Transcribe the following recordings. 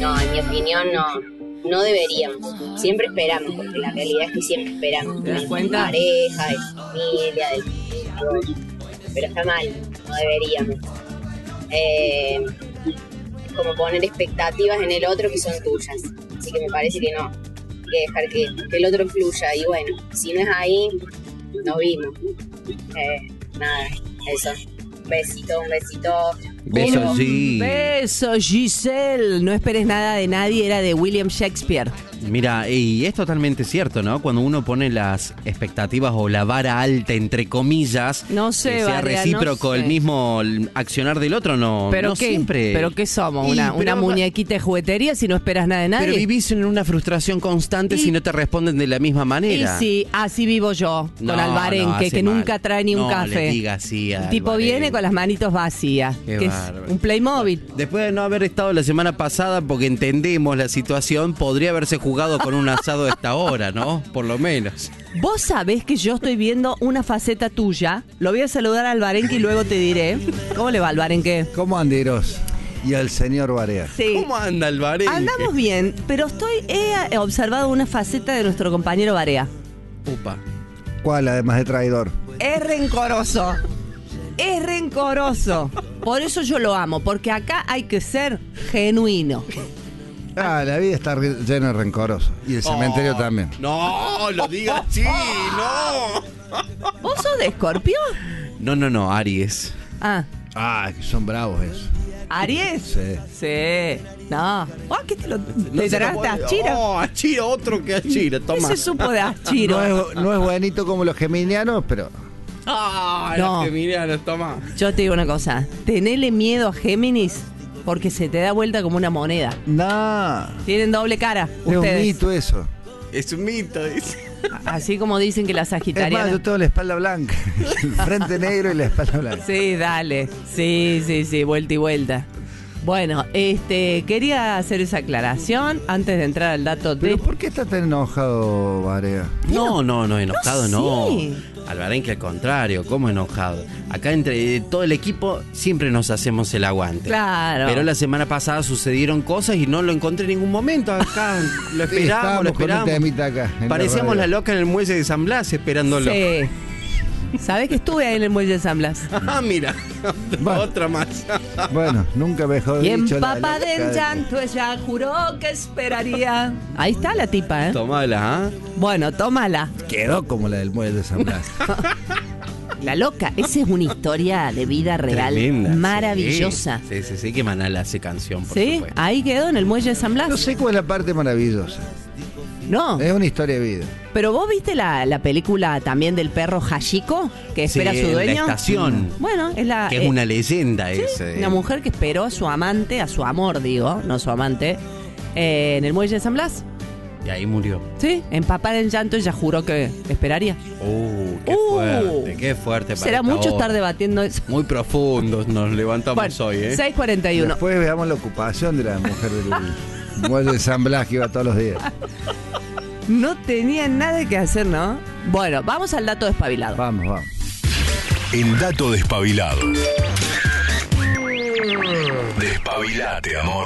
no, en mi opinión no deberíamos. Siempre esperamos, porque la realidad es que siempre esperamos. ¿Te das De cuenta? pareja, de familia, de... Pero está mal, no deberíamos. Es como poner expectativas en el otro que son tuyas. Así que me parece que no. Hay que dejar que el otro fluya. Y bueno, si no es ahí, nos vimos. Nada, eso. Un besito. Beso, sí. Beso, Giselle. No esperes nada de nadie, era de William Shakespeare. Mira, y es totalmente cierto, ¿no? Cuando uno pone las expectativas o la vara alta, entre comillas, No sé, que sea Barea, recíproco no sé. el mismo accionar del otro, no, ¿Pero no qué? siempre. ¿Pero qué somos? Y, ¿Una pero- muñequita de juguetería si no esperas nada de nadie? Pero vivís en una frustración constante si no te responden de la misma Y manera. sí, así vivo yo, No, con Alvarenque, hace que mal. nunca trae ni un No café. le diga así a El tipo Alvarenque. viene con las manitos vacías, Qué que es bárbaro. un Playmobil. Después de no haber estado la semana pasada, porque entendemos la situación, podría haberse jugado con un asado a esta hora, ¿no? Por lo menos. Vos sabés que yo estoy viendo una faceta tuya. Lo voy a saludar a Alvarenque y luego te diré. ¿Cómo le va, Alvarenque? ¿Cómo anderos? Y al señor Barea. Sí. ¿Cómo anda Alvarenque? Andamos bien, pero he observado una faceta de nuestro compañero Barea. Upa. ¿Cuál, además de traidor? Es rencoroso. Es rencoroso. Por eso yo lo amo, porque acá hay que ser genuino. La vida está llena de rencorosos. Y el cementerio también. No, lo digas así, no. ¿Vos sos de Escorpio? No, Aries. Ah, Que son bravos esos. ¿Aries? Sí. Sí. No. ¿Qué te lo No te se tragaste lo a puede- Achira? Achira, otro que Achira, ¿Qué toma. se supo de Achiro? No es buenito como los geminianos, pero No. La geminiana, toma. Yo te digo una cosa. Tenele miedo a Géminis porque se te da vuelta como una moneda. no. Tienen doble cara Es un ustedes. mito eso. Es un mito, dice. Así como dicen que las Es más, sagitarianas. yo tengo la espalda blanca. El frente negro y la espalda blanca. Sí, dale. Sí, vuelta y vuelta. Bueno, quería hacer esa aclaración antes de entrar al dato de... ¿Pero por qué estás tan enojado, Barea? No, enojado no. sí. Alvarenque al contrario, ¿cómo enojado? Acá entre todo el equipo siempre nos hacemos el aguante. Claro. Pero la semana pasada sucedieron cosas y no lo encontré en ningún momento. Acá lo Sí, esperamos, lo estábamos con un esperamos. temita acá, en la Parecíamos radio. la loca en el muelle de San Blas esperándolo. Sí. ¿Sabés que estuve ahí en el muelle de San Blas? Ah, mira, Bueno. otra más. Bueno, nunca mejor Y dicho. empapada en llanto ella juró que esperaría. Ahí está la tipa, ¿eh? Tomala, ¿ah? Bueno, tómala. Quedó como la del muelle de San Blas. La loca, esa es una historia de vida real Tremenda, maravillosa. Sí, que Manal hace canción, por ¿Sí? supuesto. Ahí quedó en el muelle de San Blas. No sé cuál es la parte maravillosa. No, Es una historia de vida. pero vos viste la película también del perro Hachiko que espera Sí, a su en dueño. La Estación, Bueno, es la que es una leyenda sí, ese. una mujer que esperó a su amante, a su amor, digo, no su amante, en el muelle de San Blas. Y ahí murió. Sí, empapada en llanto, ella juró que esperaría. Qué fuerte. para Será esta mucho hora. estar debatiendo eso. Muy profundos nos levantamos Bueno, hoy, ¿eh? 6:41. Después veamos la ocupación de la mujer del muelle de San Blas que iba todos los días. No tenía nada que hacer, ¿no? Bueno, vamos al dato despabilado. Vamos. El dato despabilado. Despabilate, amor.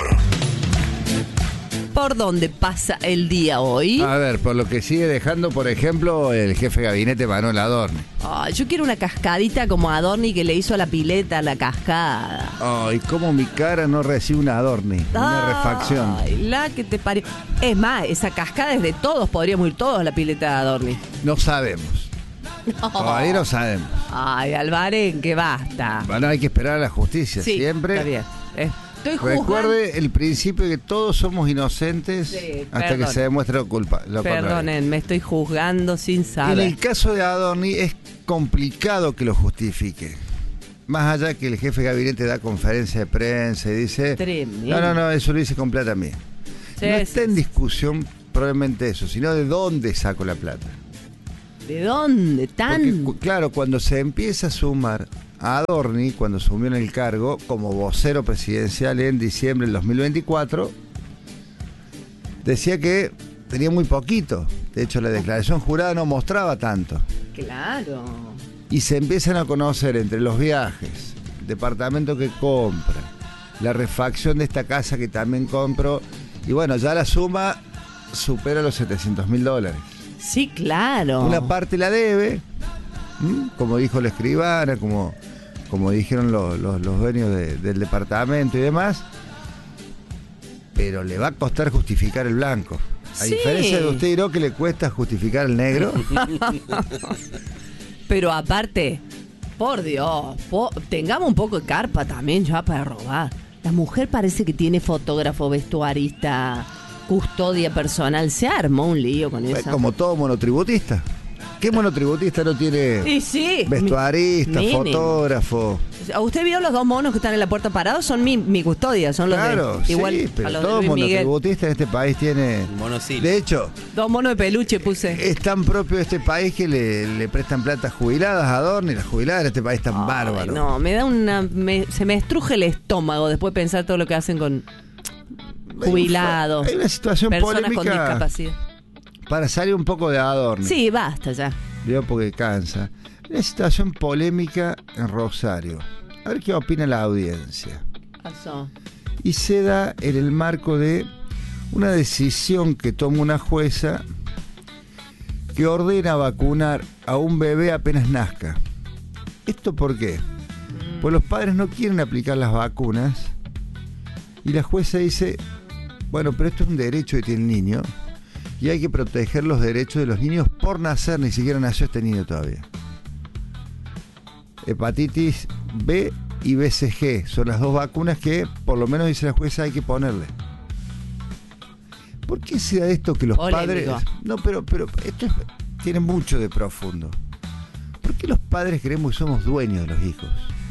¿Por dónde pasa el día hoy? A ver, por lo que sigue dejando, por ejemplo, el jefe de gabinete Manuel Adorni. Yo quiero una cascadita como Adorni que le hizo a la pileta la cascada. Ay, cómo mi cara no recibe una Adorni, una refacción. Ay, la que te parió. Es más, esa cascada es de todos, podríamos ir todos a la pileta de Adorni. No sabemos. Todavía no sabemos. Ay, Alvarenque, basta. Bueno, hay que esperar a la justicia, Sí, siempre. está bien. Estoy juzgando. Recuerde el principio de que todos somos inocentes Sí, hasta perdón. que se demuestre lo contrario. Perdonen, me estoy juzgando sin En saber. el caso de Adorni es complicado que lo justifique. Más allá que el jefe de gabinete da conferencia de prensa y dice... Tremendo. No, eso lo hice con plata mía. Sí, No sí, está en discusión probablemente eso, sino de dónde saco la plata. ¿De dónde? Porque, claro, cuando se empieza a sumar a Adorni, cuando asumió en el cargo como vocero presidencial en diciembre del 2024, decía que tenía muy poquito. De hecho, la declaración jurada no mostraba tanto. Claro. Y se empiezan a conocer entre los viajes, el departamento que compra, la refacción de esta casa que también compro, Y bueno, ya la suma supera los $700.000. Sí, claro. Una parte la debe, como dijo la escribana, como dijeron los dueños del departamento y demás, pero le va a costar justificar el blanco. A diferencia de usted, Iro, que le cuesta justificar el negro. Pero aparte, por Dios, tengamos un poco de carpa también ya para robar. La mujer parece que tiene fotógrafo, vestuarista, custodia personal. Se armó un lío con eso. Como todo monotributista. ¿Qué monotributista no tiene vestuarista, fotógrafo? ¿Usted vio los 2 monos que están en la puerta parados? Son mi custodia, son los claro, de... Igual sí, pero a los todo de Luis Miguel. monotributista en este país tiene... Monosil. De hecho... 2 monos de peluche puse. Es tan propio de este país que le prestan plata a jubiladas, a Adorno, y las jubiladas en este país tan bárbaro. No, me da se me estruje el estómago después de pensar todo lo que hacen con jubilados. Hay una situación personas polémica con discapacidad. Para salir un poco de Adorno. Sí, basta ya. Digo, porque cansa. Una situación polémica en Rosario. A ver qué opina la audiencia. Pasó. Y se da en el marco de una decisión que toma una jueza que ordena vacunar a un bebé apenas nazca. ¿Esto por qué? Pues los padres no quieren aplicar las vacunas y la jueza dice, bueno, pero esto es un derecho que tiene el niño y hay que proteger los derechos de los niños por nacer, ni siquiera nació este niño todavía. Hepatitis B y BCG son las 2 vacunas que, por lo menos dice la jueza, hay que ponerle. ¿Por qué se da esto que los polémico. padres... No, pero esto tiene mucho de profundo. ¿Por qué los padres creemos que somos dueños de los hijos?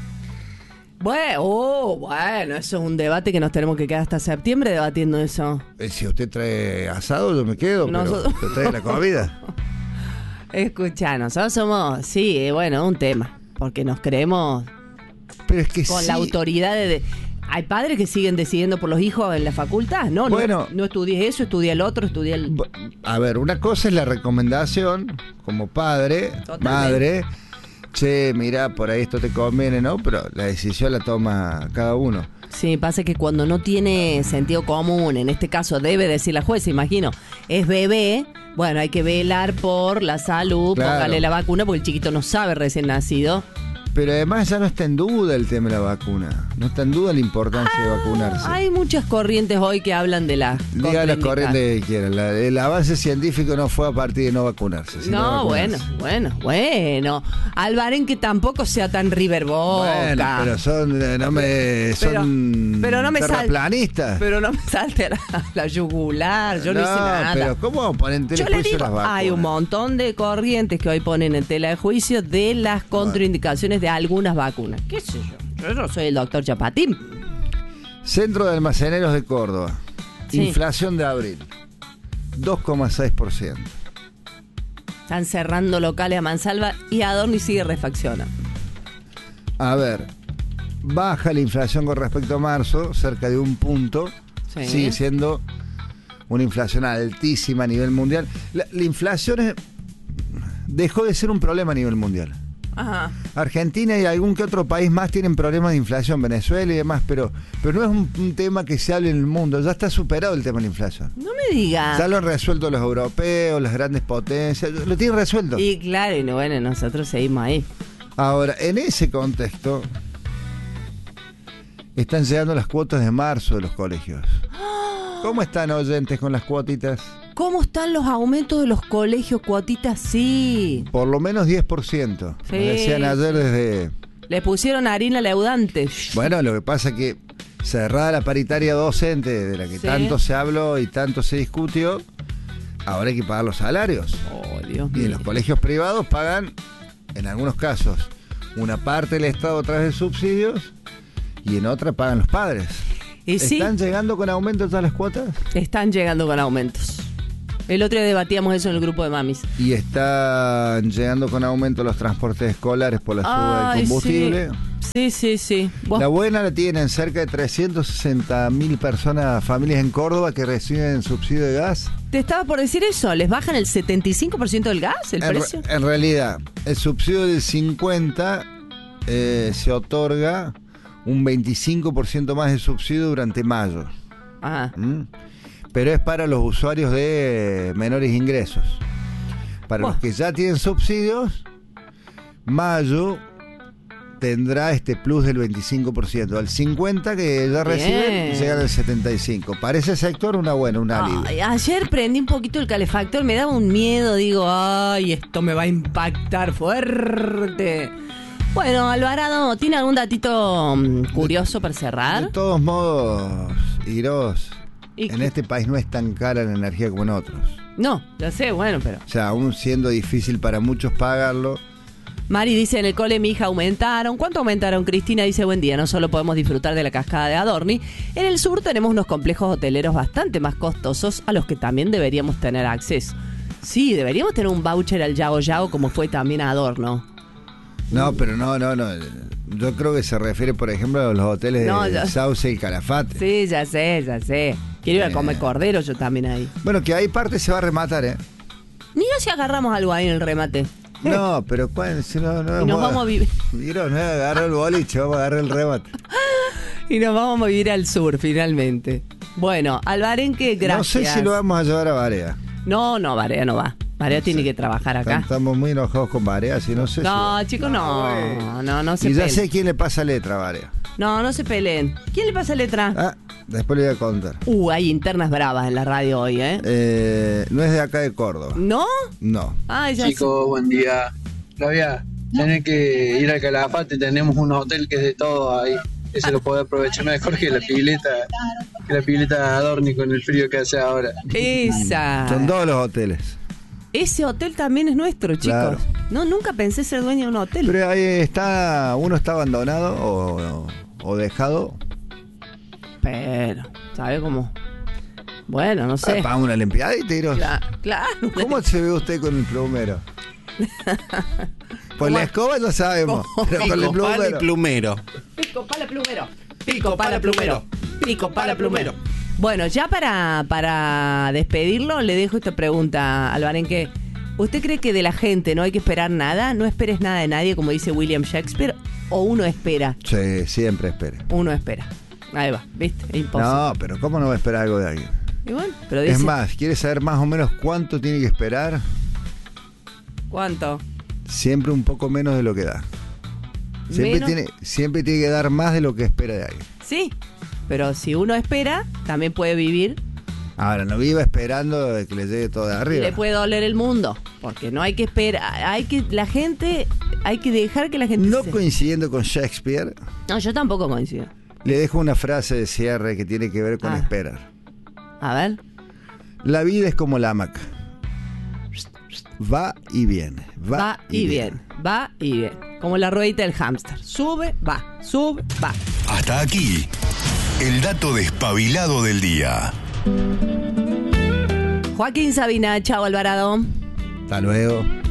Bueno, eso es un debate que nos tenemos que quedar hasta septiembre debatiendo eso. Si usted trae asado, yo me quedo, Nosotros... pero usted trae la comida. Escuchá, nosotros somos, sí, bueno, un tema, porque nos creemos pero es que con la autoridad de... Hay padres que siguen decidiendo por los hijos en la facultad, ¿no? Bueno, no estudies eso, estudia el otro, estudia el... A ver, una cosa es la recomendación como padre, Totalmente. madre, che, mira, por ahí esto te conviene, ¿no? Pero la decisión la toma cada uno. Sí, pasa que cuando no tiene sentido común, en este caso debe decir la jueza, imagino, es bebé, bueno, hay que velar por la salud, claro. Póngale la vacuna porque el chiquito no sabe recién nacido. Pero además ya no está en duda el tema de la vacuna. No está en duda la importancia de vacunarse. Hay muchas corrientes hoy que hablan de la... Diga las corrientes que quieran. El avance científico no fue a partir de no vacunarse. Sino No, vacunarse. bueno. Albaren que tampoco sea tan River Boca. Bueno, pero son pero no me terraplanistas. Pero no me salte la yugular, yo no hice nada. Pero ¿cómo ponen en tela Yo de le juicio digo, las vacunas? hay un montón de corrientes que hoy ponen en tela de juicio de las contraindicaciones de algunas vacunas. ¿Qué sé yo? Yo no soy el doctor Chapatín. Centro de Almaceneros de Córdoba. Sí. Inflación de abril. 2,6%. Están cerrando locales a mansalva y Adorni sigue refaccionando. A ver, baja la inflación con respecto a marzo, cerca de 1 punto. Sí. Sigue siendo una inflación altísima a nivel mundial. La inflación dejó de ser un problema a nivel mundial. Ajá. Argentina y algún que otro país más tienen problemas de inflación, Venezuela y demás, pero no es un tema que se hable en el mundo, ya está superado el tema de la inflación. No me digas. Ya lo han resuelto los europeos, las grandes potencias, lo tienen resuelto. Y claro, y bueno, nosotros seguimos ahí. Ahora, en ese contexto, están llegando las cuotas de marzo de los colegios. ¿Cómo están, oyentes, con las cuotitas? ¿Cómo están los aumentos de los colegios, cuotitas? Sí. Por lo menos 10%. Sí. Me decían ayer desde... Le pusieron harina leudante. Bueno, lo que pasa es que cerrada la paritaria docente, de la que Sí. tanto se habló y tanto se discutió, ahora hay que pagar los salarios. Oh, Dios Y en los colegios privados pagan, en algunos casos, una parte del Estado a través de subsidios y en otra pagan los padres. Y sí, ¿Están llegando con aumentos todas las cuotas? están llegando con aumentos. El otro día debatíamos eso en el grupo de mamis. Y están llegando con aumento los transportes escolares por la suba del combustible. Sí. Vos- La buena la tienen cerca de 360.000 personas, familias en Córdoba que reciben subsidio de gas. Te estaba por decir eso, ¿les bajan el 75% del gas, el precio? En realidad, el subsidio del 50 se otorga un 25% más de subsidio durante mayo. Ajá. ¿Mm? pero es para los usuarios de menores ingresos. Para los que ya tienen subsidios, mayo tendrá este plus del 25%. Al 50% que ya reciben, llegan al 75%. Para ese sector un alivio. Ayer prendí un poquito el calefactor, me daba un miedo, digo, ay, esto me va a impactar fuerte. Bueno, Alvarado, ¿tiene algún datito curioso para cerrar? De todos modos, Iros, en este país no es tan cara la energía como en otros. No, ya sé, bueno, pero... O sea, aún siendo difícil para muchos pagarlo. Mari dice, en el cole mi hija aumentaron. ¿Cuánto aumentaron? Cristina dice, buen día, no solo podemos disfrutar de la cascada de Adorni. En el sur tenemos unos complejos hoteleros bastante más costosos a los que también deberíamos tener acceso. Sí, deberíamos tener un voucher al Yago Yago como fue también a Adorno. No, pero no. Yo creo que se refiere, por ejemplo, a los hoteles de Sauce y Calafate. Sí, ya sé. Quiero ir a comer cordero yo también ahí. Bueno, que ahí parte se va a rematar, ¿eh? Ni no si agarramos algo ahí en el remate. No, pero si no y nos vamos a vivir. Mira, no agarro el boliche, vamos a agarrar el remate. Y nos vamos a vivir al sur, finalmente. Bueno, Alvarenque, gracias. No sé si lo vamos a llevar a Barea. No, Barea no va. Barea tiene que trabajar acá. Estamos muy enojados con Barea, si no sé. No, chicos, no se peleen. Y ya peleen. sé quién le pasa letra a Barea. No se peleen. ¿Quién le pasa letra? Después le voy a contar. Hay internas bravas en la radio hoy, ¿eh? No es de acá de Córdoba. ¿No? No. Chicos, buen día. Flavia, tenés que ir al Calafate, tenemos un hotel que es de todo ahí. Ese lo podés aprovechar mejor que la pileta de Adorni con el frío que hace ahora. Esa. Son todos los hoteles. Ese hotel también es nuestro, chicos. Claro. No, nunca pensé ser dueño de un hotel. Pero ahí uno está abandonado o dejado. Pero, ¿sabe cómo? Bueno, no sé. Para una limpiada y tiros. Claro. ¿Cómo se ve usted con el plumero? Por la escoba no sabemos. Pero con el plumero. Pico para plumero. Bueno, ya para despedirlo, le dejo esta pregunta, Alvarenque. ¿Usted cree que de la gente no hay que esperar nada? ¿No esperes nada de nadie, como dice William Shakespeare? ¿O uno espera? Sí, siempre espere. Uno espera. Ahí va, ¿viste? Es imposible. No, pero ¿cómo no va a esperar algo de alguien? Y bueno, pero dice... Es más, ¿quiere saber más o menos cuánto tiene que esperar? ¿Cuánto? Siempre un poco menos de lo que da. Siempre tiene que dar más de lo que espera de alguien. Sí, pero si uno espera, también puede vivir. Ahora, no viva esperando de que le llegue todo de arriba. Le puede doler el mundo, porque no hay que esperar, hay que dejar que la gente... No coincidiendo con Shakespeare. No, yo tampoco coincido. Le dejo una frase de cierre que tiene que ver con esperar. A ver. La vida es como la hamaca. Va y viene. Va y viene. Como la ruedita del hámster. Sube, va. Hasta aquí, el dato despabilado del día. Joaquín Sabina, chao Alvarado. Hasta luego.